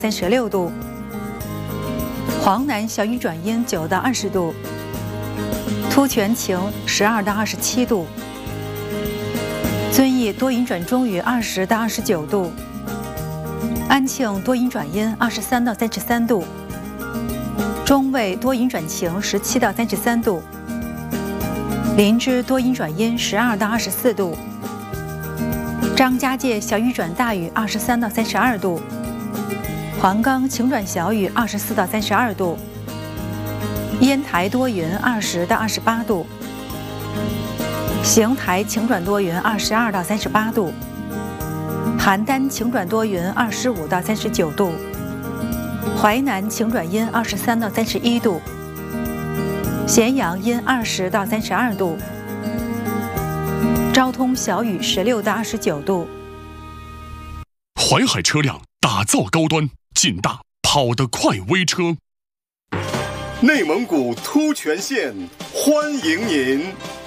36度。黄南小雨转阴9到20度。突厥晴12到27度。遵义多云转中雨20到29度。安庆多云转阴23到33度。中卫多云转晴17到33度。林芝多云转阴12到24度。张家界小雨转大雨23到32度。黄冈晴转小雨24到32度。烟台多云20到28度。邢台晴转多云22到38度。邯郸晴转多云25到39度。淮南晴转阴23到31度。咸阳阴20到32度。昭通小雨16到29度。 淮海车辆打造高端，劲大跑得快微车。 内蒙古突厥县欢迎您。